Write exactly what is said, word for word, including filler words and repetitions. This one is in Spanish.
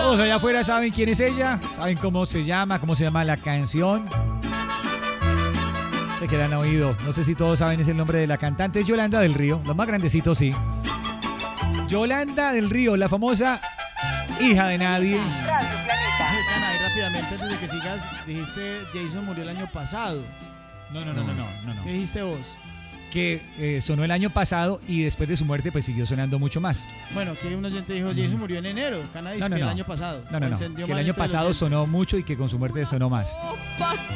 Todos allá afuera saben quién es ella, saben cómo se llama, cómo se llama la canción. Sé que la han oído. No sé si todos saben es el nombre de la cantante. Es Yolanda del Río. Los más grandecitos sí. Yolanda del Río, la famosa hija de nadie. Cana, y rápidamente, antes de que sigas, dijiste Jason murió el año pasado. No, no, no, no, no, no, no. ¿Qué dijiste vos? Que eh, sonó el año pasado y después de su muerte pues siguió sonando mucho más. Bueno, que un oyente dijo Jason murió en enero. Cana dice No, no, que no. el año pasado. No, no, no. Entendió Que el mal año entonces el pasado oyente. sonó mucho y que con su muerte sonó más.